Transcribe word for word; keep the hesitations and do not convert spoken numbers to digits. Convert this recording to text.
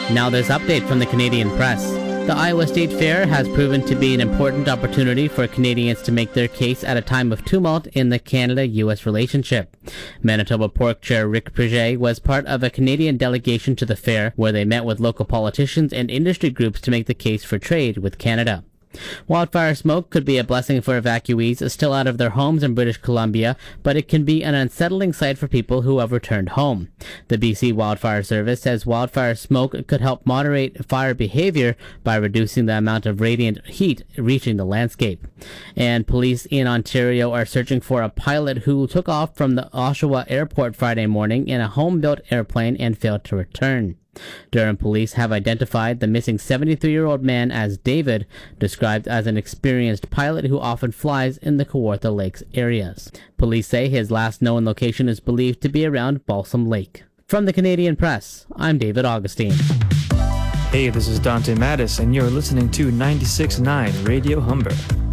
Now this update from the Canadian Press. The Iowa State Fair has proven to be an important opportunity for Canadians to make their case at a time of tumult in the Canada-U S relationship. Manitoba Pork Chair Rick Preget was part of a Canadian delegation to the fair, where they met with local politicians and industry groups to make the case for trade with Canada. Wildfire smoke could be a blessing for evacuees still out of their homes in British Columbia, but it can be an unsettling sight for people who have returned home. The B C Wildfire Service says wildfire smoke could help moderate fire behavior by reducing the amount of radiant heat reaching the landscape. And police in Ontario are searching for a pilot who took off from the Oshawa airport Friday morning in a home-built airplane and failed to return. Durham police have identified the missing seventy-three-year-old man as David, described as an experienced pilot who often flies in the Kawartha Lakes areas. Police say his last known location is believed to be around Balsam Lake. From the Canadian Press, I'm David Augustine. Hey, this is Dante Mattis, and you're listening to ninety-six point nine Radio Humber.